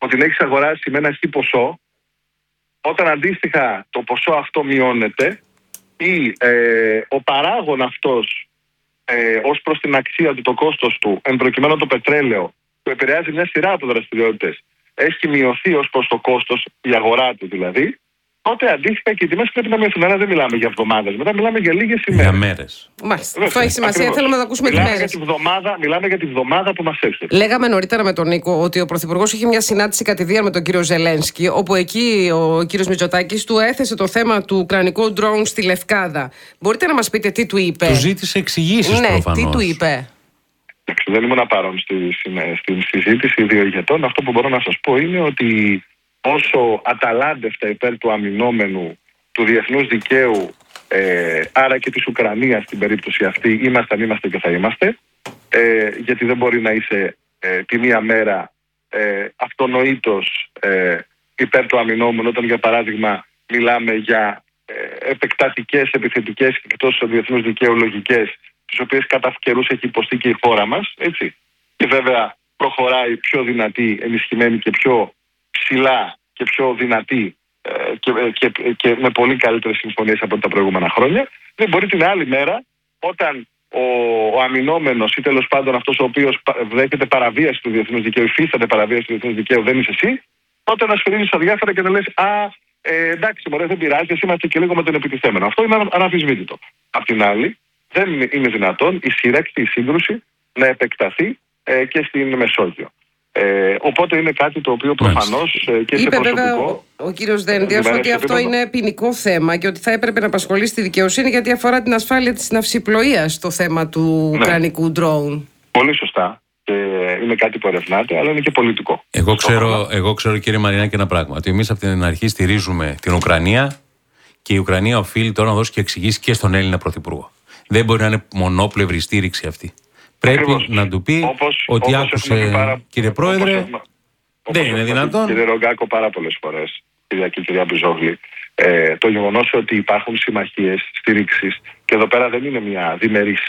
την έχεις αγοράσει με ένα χι ποσό, όταν αντίστοιχα το ποσό αυτό μειώνεται ή ο παράγων αυτός ως προς την αξία του, το κόστος του, εν προκειμένου το πετρέλαιο, που επηρεάζει μια σειρά από δραστηριότητες, έχει μειωθεί ως προς το κόστος, η αγορά του δηλαδή, τότε αντίστοιχα και οι τιμές πρέπει να μειωθούν. Αλλά δεν μιλάμε για εβδομάδες, μετά μιλάμε για λίγες ημέρες. Για μέρες. Μάλιστα. Αυτό έχει σημασία. Θέλουμε να ακούσουμε τις μέρες. Μιλάμε για τη βδομάδα που μας έρχεται. Λέγαμε νωρίτερα με τον Νίκο ότι ο Πρωθυπουργός είχε μια συνάντηση κατηδίαν με τον κύριο Ζελένσκι, όπου εκεί ο κύριος Μητσοτάκης του έθεσε το θέμα του ουκρανικού ντρόουν στη Λευκάδα. Μπορείτε να μας πείτε τι του είπε? Του ζήτησε εξηγήσεις προφανώς. Τι του είπε? Δεν ήμουν παρόν στην συζήτηση δύο ηγετών. Αυτό που μπορώ να σας πω είναι ότι όσο αταλάντευτα υπέρ του αμυνόμενου, του διεθνούς δικαίου, άρα και της Ουκρανίας στην περίπτωση αυτή, είμαστε και θα είμαστε, γιατί δεν μπορεί να είσαι τη μία μέρα αυτονοήτως υπέρ του αμυνόμενου, όταν για παράδειγμα μιλάμε για επεκτατικές, επιθετικές και εκτός διεθνούς δικαίου λογικές, τις οποίες κατά καιρούς έχει υποστεί και η χώρα μας, έτσι. Και βέβαια προχωράει πιο δυνατή, ενισχυμένη και πιο ψηλά και πιο δυνατή και με πολύ καλύτερες συμφωνίες από τα προηγούμενα χρόνια. Δεν μπορεί την άλλη μέρα, όταν ο αμυνόμενος ή τέλος πάντων αυτός ο οποίος δέχεται παραβίαση του διεθνούς δικαίου, υφίσταται παραβίαση του διεθνούς δικαίου, δεν είσαι εσύ, τότε να σφυρίζεις αδιάφορα και να λες εντάξει, μωρέ, δεν πειράζει, εσύ είμαστε και λίγο με τον επιτιθέμενο. Αυτό είναι αναμφισβήτητο. Απ' την άλλη, δεν είναι δυνατόν η σύραξη, η σύγκρουση να επεκταθεί και στην Μεσόγειο. Οπότε είναι κάτι το οποίο προφανώς και σε προσωπικό... Είπε βέβαια ο κύριος Δένδιας ότι αυτό είναι ποινικό θέμα και ότι θα έπρεπε να απασχολήσει τη δικαιοσύνη γιατί αφορά την ασφάλεια της ναυσιπλοείας το θέμα του ουκρανικού ντρόουν. Πολύ σωστά. Είναι κάτι που ερευνάται, αλλά είναι και πολιτικό. Εγώ ξέρω κύριε Μαρινάκη ένα πράγμα. Ότι εμείς από την αρχή στηρίζουμε την Ουκρανία και η Ουκρανία οφείλει τώρα να δώσει και εξηγήσει και στον Έλληνα Πρωθυπουργό. Δεν μπορεί να είναι μονόπλευρη στήριξη αυτή. Πρέπει να του πει ότι άκουσε, κύριε Πρόεδρε, δεν είναι δυνατόν. Κύριε Ρογκάκο, πάρα πολλές φορές, κυρία Μπιζόγλη, το γεγονός ότι υπάρχουν συμμαχίες στήριξης, και εδώ πέρα δεν είναι μια διμερής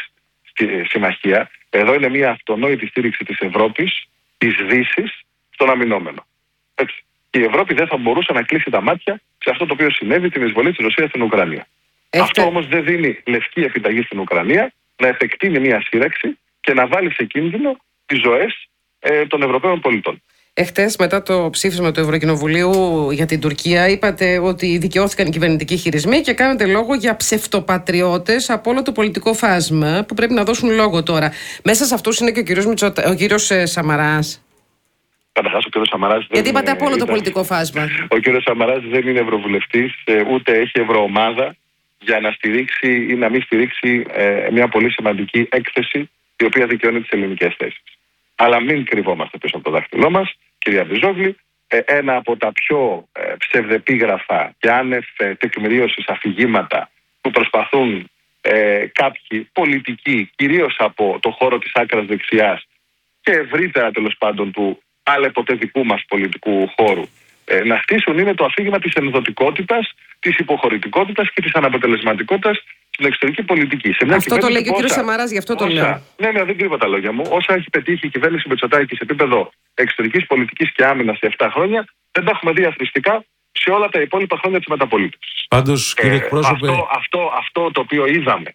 συμμαχία, εδώ είναι μια αυτονόητη στήριξη της Ευρώπης, της Δύσης, στον αμυνόμενο. Έτσι. Και η Ευρώπη δεν θα μπορούσε να κλείσει τα μάτια σε αυτό το οποίο συνέβη, την εισβολή της Ρωσίας στην Ουκρανία. Αυτό όμως δεν δίνει λευκή επιταγή στην Ουκρανία να επεκτείνει μια σύραξη και να βάλει σε κίνδυνο τις ζωές των Ευρωπαίων πολιτών. Εχθές, μετά το ψήφισμα του Ευρωκοινοβουλίου για την Τουρκία, είπατε ότι δικαιώθηκαν οι κυβερνητικοί χειρισμοί και κάνετε λόγο για ψευτοπατριώτες από όλο το πολιτικό φάσμα που πρέπει να δώσουν λόγο τώρα. Μέσα σε αυτούς είναι και ο κύριος Σαμαράς. Καταρχάς, ο κύριος Σαμαράς. Γιατί είπατε από όλο το πολιτικό φάσμα. Ο κύριος Σαμαράς δεν είναι ευρωβουλευτής, ούτε έχει ευρωομάδα για να στηρίξει ή να μην στηρίξει μια πολύ σημαντική έκθεση η οποία δικαιώνει τις ελληνικές θέσεις. Αλλά μην κρυβόμαστε πίσω από το δάχτυλό μας, κυρία Μπιζόγλη. Ένα από τα πιο ψευδεπίγραφα και άνευ τεκμηρίωσης αφηγήματα που προσπαθούν κάποιοι πολιτικοί, κυρίως από το χώρο της άκρας δεξιάς και ευρύτερα τέλος πάντων του άλλεποτέ δικού μας πολιτικού χώρου, να χτίσουν, είναι το αφήγημα της ενδοτικότητας, της υποχωρητικότητας και της αναποτελεσματικότητας στην εξωτερική πολιτική. Αυτό το λέει και ο κύριος Σαμαράς, γι' αυτό το λέω. Ναι, δεν κρύβω τα λόγια μου. Όσα έχει πετύχει η κυβέρνηση Μητσοτάκη σε επίπεδο εξωτερικής πολιτικής και άμυνας σε 7 χρόνια, δεν τα έχουμε δει αθροιστικά σε όλα τα υπόλοιπα χρόνια της μεταπολίτευσης. Πάντως, κύριε εκπρόσωπε, αυτό το οποίο είδαμε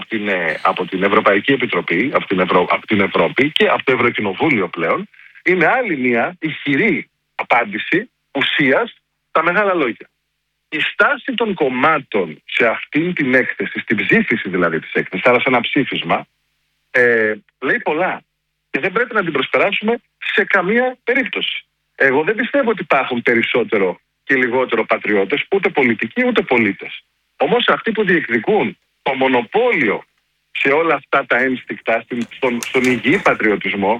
από την Ευρωπαϊκή Επιτροπή, από την Ευρώπη και από το Ευρωκοινοβούλιο πλέον, είναι άλλη μια ηχηρή απάντηση ουσίας στα μεγάλα λόγια. Η στάση των κομμάτων σε αυτήν την έκθεση, στην ψήφιση δηλαδή της έκθεσης, άρα σε ένα ψήφισμα, λέει πολλά. Και δεν πρέπει να την προσπεράσουμε σε καμία περίπτωση. Εγώ δεν πιστεύω ότι υπάρχουν περισσότερο και λιγότερο πατριώτες, ούτε πολιτικοί ούτε πολίτες. Όμως αυτοί που διεκδικούν το μονοπόλιο σε όλα αυτά τα ένστικτα, στον υγιή πατριωτισμό,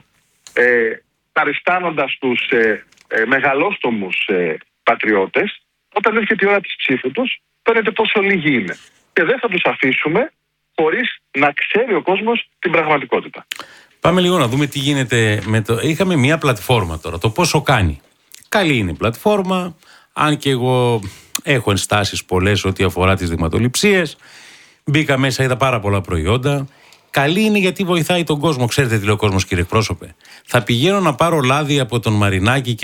παριστάνοντας τους μεγαλόστομους πατριώτες, όταν έρχεται η ώρα της ψήφου τους, φαίνεται πόσο λίγοι είναι. Και δεν θα τους αφήσουμε χωρίς να ξέρει ο κόσμος την πραγματικότητα. Πάμε λίγο να δούμε τι γίνεται με το... Είχαμε μια πλατφόρμα τώρα, το πόσο κάνει. Καλή είναι η πλατφόρμα, αν και εγώ έχω ενστάσεις πολλές ό,τι αφορά τις δειγματοληψίες. Μπήκα μέσα, είδα πάρα πολλά προϊόντα. Καλή είναι γιατί βοηθάει τον κόσμο. Ξέρετε τι λέει ο κόσμος, κύριε εκπρόσωπε? Θα πηγαίνω να πάρω λάδι από τον Μαρινάκη